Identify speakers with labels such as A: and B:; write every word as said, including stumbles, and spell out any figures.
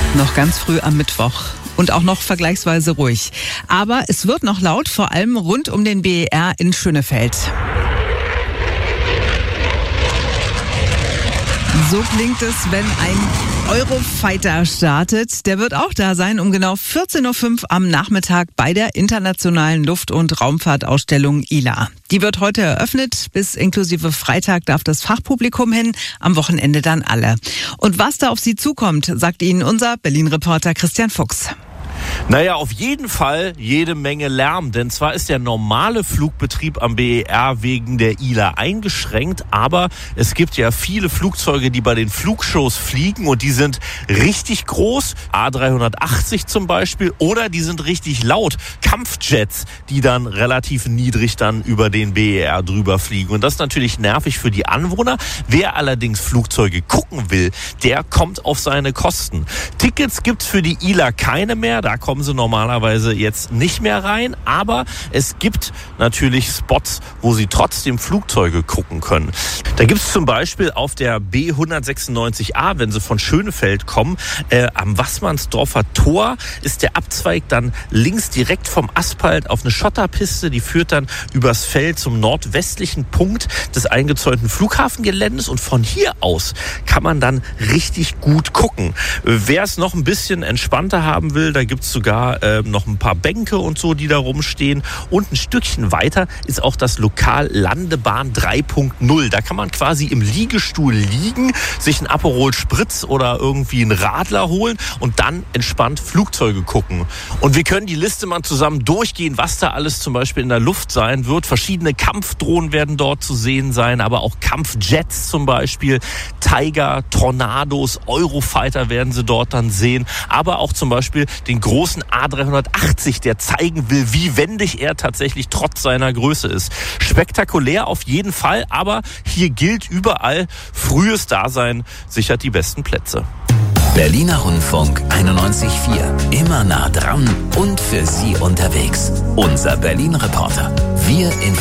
A: Noch ganz früh am Mittwoch und auch noch vergleichsweise ruhig. Aber es wird noch laut, vor allem rund um den B E R in Schönefeld. So klingt es, wenn ein Eurofighter startet. Der wird auch da sein um genau vierzehn Uhr fünf am Nachmittag bei der Internationalen Luft- und Raumfahrtausstellung I L A. Die wird heute eröffnet. Bis inklusive Freitag darf das Fachpublikum hin, am Wochenende dann alle. Und was da auf Sie zukommt, sagt Ihnen unser Berlin-Reporter Christian Fuchs.
B: Naja, auf jeden Fall jede Menge Lärm, denn zwar ist der normale Flugbetrieb am B E R wegen der I L A eingeschränkt, aber es gibt ja viele Flugzeuge, die bei den Flugshows fliegen und die sind richtig groß, A drei achtzig zum Beispiel, oder die sind richtig laut, Kampfjets, die dann relativ niedrig dann über den B E R drüber fliegen und das ist natürlich nervig für die Anwohner. Wer allerdings Flugzeuge gucken will, der kommt auf seine Kosten. Tickets gibt's für die I L A keine mehr, da kommen sie normalerweise jetzt nicht mehr rein, aber es gibt natürlich Spots, wo Sie trotzdem Flugzeuge gucken können. Da gibt es zum Beispiel auf der B hundertsechsundneunzig A, wenn Sie von Schönefeld kommen, äh, am Wassmannsdorfer Tor ist der Abzweig dann links direkt vom Asphalt auf eine Schotterpiste, die führt dann übers Feld zum nordwestlichen Punkt des eingezäunten Flughafengeländes und von hier aus kann man dann richtig gut gucken. Wer es noch ein bisschen entspannter haben will, da gibt es sogar äh, noch ein paar Bänke und so, die da rumstehen. Und ein Stückchen weiter ist auch das Lokal Landebahn drei Punkt null. Da kann man quasi im Liegestuhl liegen, sich einen Aperol Spritz oder irgendwie einen Radler holen und dann entspannt Flugzeuge gucken. Und wir können die Liste mal zusammen durchgehen, was da alles zum Beispiel in der Luft sein wird. Verschiedene Kampfdrohnen werden dort zu sehen sein, aber auch Kampfjets zum Beispiel, Tiger, Tornados, Eurofighter werden Sie dort dann sehen, aber auch zum Beispiel den großen A drei achtzig, der zeigen will, wie wendig er tatsächlich trotz seiner Größe ist. Spektakulär auf jeden Fall, aber hier gilt überall, frühes Dasein sichert die besten Plätze.
C: Berliner Rundfunk einundneunzig Komma vier. Immer nah dran und für Sie unterwegs. Unser Berlin-Reporter. Wir in